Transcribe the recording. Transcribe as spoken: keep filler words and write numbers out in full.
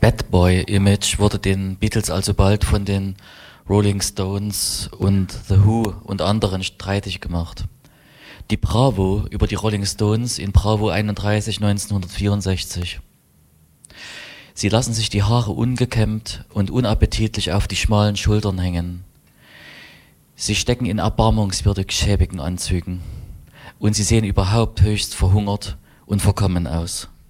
Bad Boy-Image wurde den Beatles alsobald von den Rolling Stones und The Who und anderen streitig gemacht. Die Bravo über die Rolling Stones in Bravo einunddreißig neunzehnhundertvierundsechzig. Sie lassen sich die Haare ungekämmt und unappetitlich auf die schmalen Schultern hängen. Sie stecken in erbarmungswürdig schäbigen Anzügen. Und sie sehen überhaupt höchst verhungert und verkommen aus.